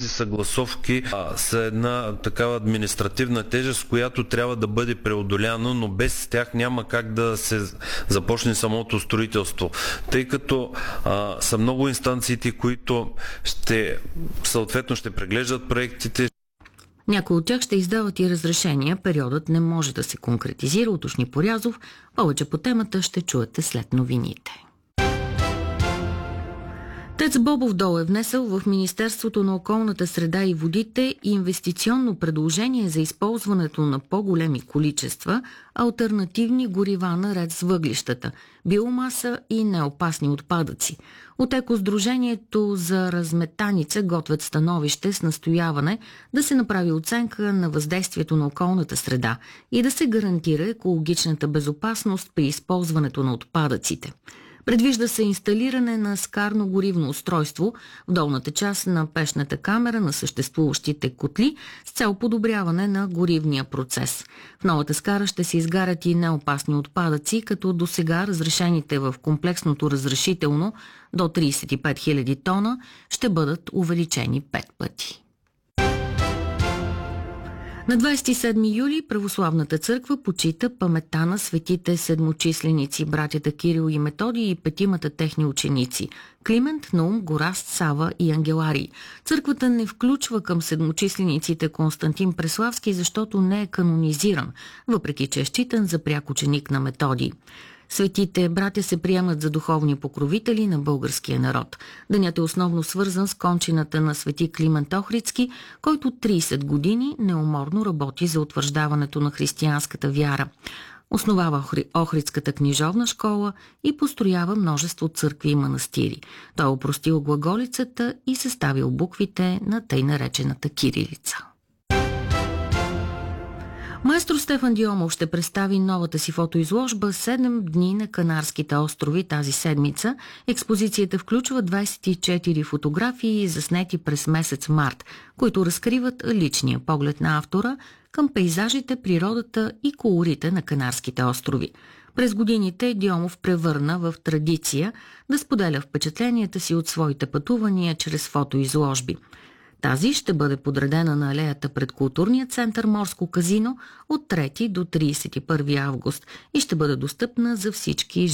тези съгласовки са една такава административна тежест, която трябва да бъде преодоляна, но без тях няма как да се започне самото строителство. Тъй като са много инстанциите, които съответно ще преглеждат проектите. Някои от тях ще издават и разрешения. Периодът не може да се конкретизира, уточни Порязов. Повече по темата ще чуете след новините. ТЕЦ Бобов дол е внесъл в Министерството на околната среда и водите инвестиционно предложение за използването на по-големи количества алтернативни горива наред с въглищата, биомаса и неопасни отпадъци. От екосдружението за разметаница готвят становище с настояване да се направи оценка на въздействието на околната среда и да се гарантира екологичната безопасност при използването на отпадъците. Предвижда се инсталиране на скарно-горивно устройство в долната част на печната камера на съществуващите котли с цел подобряване на горивния процес. В новата скара ще се изгарят и неопасни отпадъци, като досега разрешените в комплексното разрешително до 35 000 тона ще бъдат увеличени 5 пъти. На 27 юли Православната църква почита паметта на светите седмочисленици, братята Кирил и Методий и петимата техни ученици – Климент, Наум, Гораст, Сава и Ангеларий. Църквата не включва към седмочислениците Константин Преславски, защото не е канонизиран, въпреки че е считан за пряк ученик на Методий. Светите братя се приемат за духовни покровители на българския народ. Денят е основно свързан с кончината на свети Климент Охридски, който 30 години неуморно работи за утвърждаването на християнската вяра. Основава Охридската книжовна школа и построява множество църкви и манастири. Той е опростил глаголицата и съставил буквите на тъй наречената кирилица. Маестро Стефан Дионов ще представи новата си фотоизложба «7 дни на Канарските острови» тази седмица. Експозицията включва 24 фотографии, заснети през месец март, които разкриват личния поглед на автора към пейзажите, природата и колорите на Канарските острови. През годините Дионов превърна в традиция да споделя впечатленията си от своите пътувания чрез фотоизложби. Тази ще бъде подредена на алеята пред културния център Морско казино от 3 до 31 август и ще бъде достъпна за всички